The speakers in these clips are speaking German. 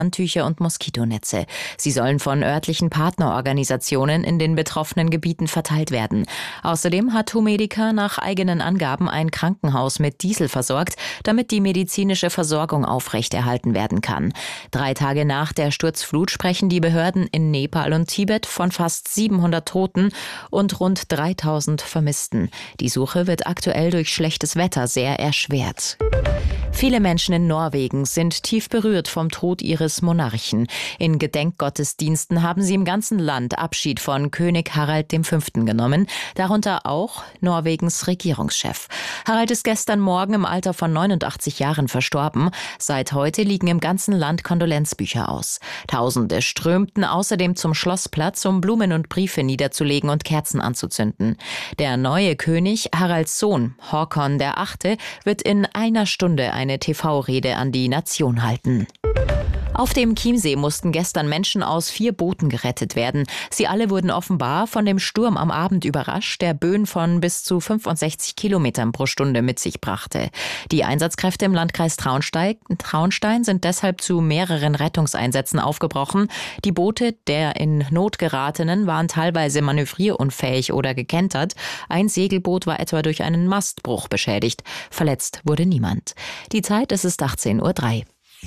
Handtücher und Moskitonetze. Sie sollen von örtlichen Partnerorganisationen in den betroffenen Gebieten verteilt werden. Außerdem hat Humedica nach eigenen Angaben ein Krankenhaus mit Diesel versorgt, damit die medizinische Versorgung aufrechterhalten werden kann. 3 Tage nach der Sturzflut sprechen die Behörden in Nepal und Tibet von fast 700 Toten und rund 3000 Vermissten. Die Suche wird aktuell durch schlechtes Wetter sehr erschwert. Viele Menschen in Norwegen sind tief berührt vom Tod ihres Monarchen. In Gedenkgottesdiensten haben sie im ganzen Land Abschied von König Harald V. genommen, darunter auch Norwegens Regierungschef. Harald ist gestern Morgen im Alter von 89 Jahren verstorben. Seit heute liegen im ganzen Land Kondolenzbücher aus. Tausende strömten außerdem zum Schlossplatz, um Blumen und Briefe niederzulegen und Kerzen anzuzünden. Der neue König, Haralds Sohn, Håkon VIII., wird in einer Stunde eine TV-Rede an die Nation halten. Auf dem Chiemsee mussten gestern Menschen aus 4 Booten gerettet werden. Sie alle wurden offenbar von dem Sturm am Abend überrascht, der Böen von bis zu 65 Kilometern pro Stunde mit sich brachte. Die Einsatzkräfte im Landkreis Traunstein sind deshalb zu mehreren Rettungseinsätzen aufgebrochen. Die Boote der in Not geratenen waren teilweise manövrierunfähig oder gekentert. Ein Segelboot war etwa durch einen Mastbruch beschädigt. Verletzt wurde niemand. Die Zeit, es ist 18:03 Uhr.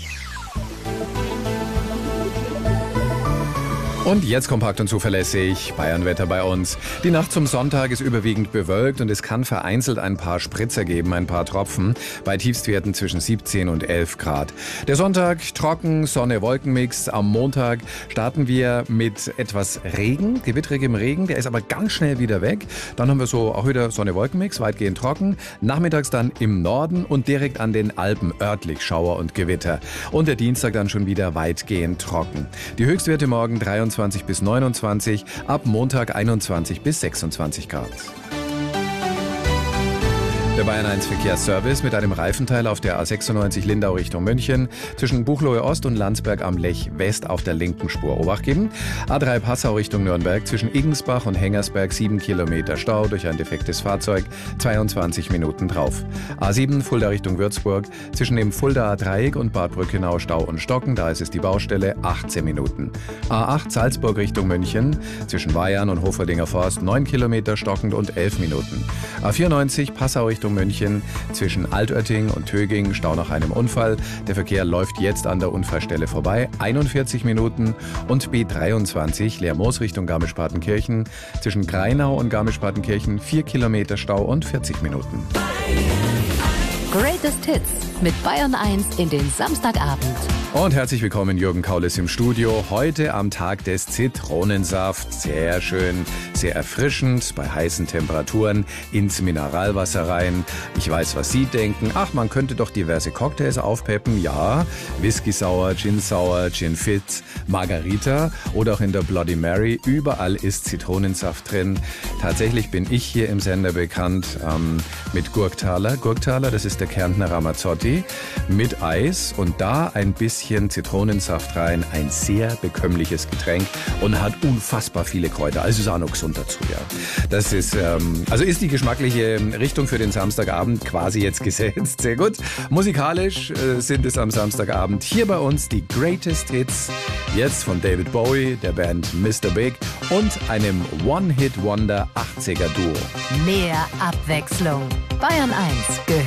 Und jetzt kompakt und zuverlässig Bayernwetter bei uns. Die Nacht zum Sonntag ist überwiegend bewölkt und es kann vereinzelt ein paar Spritzer geben, ein paar Tropfen, bei Tiefstwerten zwischen 17 und 11 Grad. Der Sonntag trocken, Sonne-Wolkenmix. Am Montag starten wir mit etwas Regen, gewitterigem Regen, der ist aber ganz schnell wieder weg. Dann haben wir so auch wieder Sonne-Wolkenmix, weitgehend trocken. Nachmittags dann im Norden und direkt an den Alpen örtlich Schauer und Gewitter. Und der Dienstag dann schon wieder weitgehend trocken. Die Höchstwerte morgen 23 bis 29, ab Montag 21 bis 26 Grad. Der Bayern 1 Verkehrsservice mit einem Reifenteil auf der A96 Lindau Richtung München zwischen Buchloe Ost und Landsberg am Lech West auf der linken Spur Obacht geben. A3 Passau Richtung Nürnberg zwischen Igensbach und Hengersberg 7 Kilometer Stau durch ein defektes Fahrzeug, 22 Minuten drauf. A7 Fulda Richtung Würzburg zwischen dem Fuldaer Dreieck und Bad Brückenau Stau und Stocken, da ist es die Baustelle, 18 Minuten. A8 Salzburg Richtung München zwischen Weyarn und Hoferdinger Forst 9 Kilometer stockend und 11 Minuten. A94 Passau Richtung München zwischen Altötting und Töging, Stau nach einem Unfall. Der Verkehr läuft jetzt an der Unfallstelle vorbei, 41 Minuten. Und B23 Lermoos Richtung Garmisch-Partenkirchen zwischen Greinau und Garmisch-Partenkirchen 4 Kilometer Stau und 40 Minuten. Greatest Hits mit Bayern 1 in den Samstagabend. Und herzlich willkommen, Jürgen Kaulitz im Studio. Heute am Tag des Zitronensaft. Sehr schön, sehr erfrischend, bei heißen Temperaturen ins Mineralwasser rein. Ich weiß, was Sie denken. Ach, man könnte doch diverse Cocktails aufpeppen. Ja, Whisky Sour, Gin Fizz, Margarita oder auch in der Bloody Mary. Überall ist Zitronensaft drin. Tatsächlich bin ich hier im Sender bekannt mit Gurktaler. Gurktaler, das ist der Kärntner Ramazzotti mit Eis und da ein bisschen Zitronensaft rein. Ein sehr bekömmliches Getränk und hat unfassbar viele Kräuter. Also ist auch noch gesund dazu, ja. Das ist, also ist die geschmackliche Richtung für den Samstagabend quasi jetzt gesetzt. Sehr gut. Musikalisch sind es am Samstagabend hier bei uns die Greatest Hits. Jetzt von David Bowie, der Band Mr. Big und einem One-Hit-Wonder 80er-Duo. Mehr Abwechslung. Bayern 1 gehört